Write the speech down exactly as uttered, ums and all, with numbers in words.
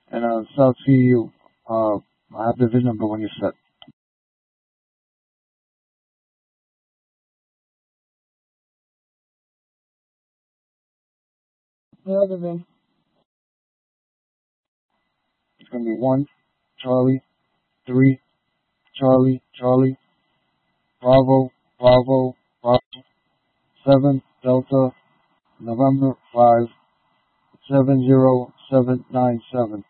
And uh, so I'll see you. Uh, I have the VIN number when you're set. Yeah, the VIN. It's gonna be one, Charlie, three, Charlie, Charlie, Bravo, Bravo, Bravo, seven, Delta, November five, seven zero seven nine seven.